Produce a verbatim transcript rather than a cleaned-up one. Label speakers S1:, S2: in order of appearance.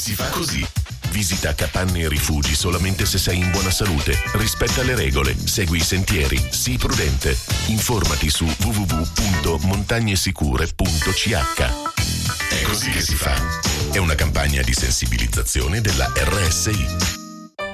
S1: Si fa così. Visita capanne e rifugi solamente se sei in buona salute. Rispetta le regole, segui i sentieri, sii prudente. Informati su w w w punto montagnesicure punto c h. È così che si fa. È una campagna di sensibilizzazione della R S I.